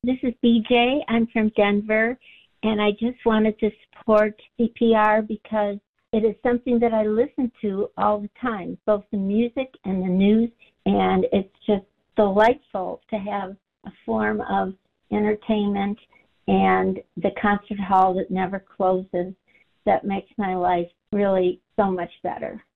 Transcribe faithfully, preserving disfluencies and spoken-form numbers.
This is B J. I'm from Denver, and I just wanted to support C P R because it is something that I listen to all the time, both the music and the news, and it's just delightful to have a form of entertainment and the concert hall that never closes. That makes my life really so much better.